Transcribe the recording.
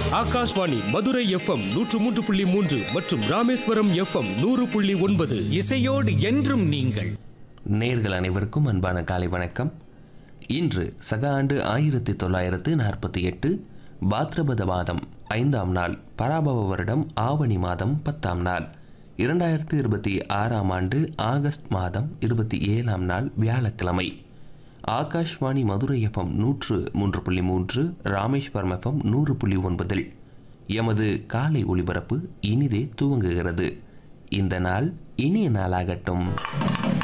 Akashvani Madurai FM 103.3 மற்றும் Rameswaram FM 100.9. இசையோடு என்றும் நீங்கள். நேயர்கள் அனைவருக்கும் அன்பான காலை வணக்கம். இன்று சக ஆண்டு 1948 பாத்ரபத மாதம் 5ஆம் நாள், பராபவ வருடம் ஆவணி மாதம் 10ஆம் நாள், 2026ஆம் ஆண்டு ஆகஸ்ட் மாதம் 27ஆம் நாள் வியாழக்கிழமை. ஆகாஷ்வாணி மதுரை எஃப்எம் 103.3, ராமேஸ்வரம் எஃப்எம் 100.9 எமது காலை ஒளிபரப்பு இனிதே துவங்குகிறது. இந்த நாள் இனிய நாளாகட்டும்.